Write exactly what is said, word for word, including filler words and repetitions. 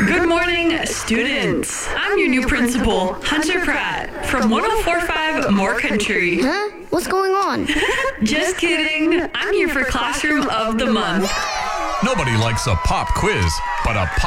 Good morning, students. I'm your new principal, Hunter Pratt, from one oh four point five More Country. Huh? What's going on? Just kidding. I'm here for Classroom of the Month. Nobody likes a pop quiz, but a pop